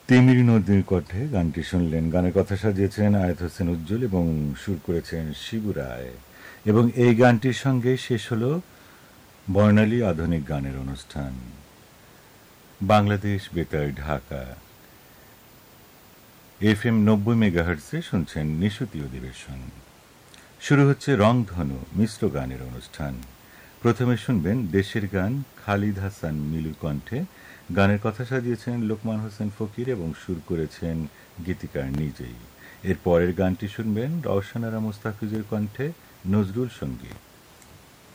তিমির নদীর কণ্ঠে গানটি শুনলেন। গানের কথা সাজিয়েছেন আয়াত হোসেন উজ্জ্বল এবং সুর করেছেন শিবু রায়। এবং এই গানটির সঙ্গে শেষ হলো বর্ণালী আধুনিক গানের অনুষ্ঠান। বাংলাদেশ বেতার ঢাকা FM 90 মেগাহার্টজে শুনছেন নিশুতি অধিবেশন। শুরু হচ্ছে রংধনু মিশ্র গানের অনুষ্ঠান। প্রথমে শুনবেন দেশের গান খালিদ হাসান মিলুর কণ্ঠে। গানের কথা সাজিয়েছেন লোকমান হোসেন ফকির এবং সুর করেছেন গীতিকার নিজেই। এর পরের গানটি শুনবেন রওশন আরা মুস্তাফিজের কণ্ঠে নজরুল সঙ্গীত।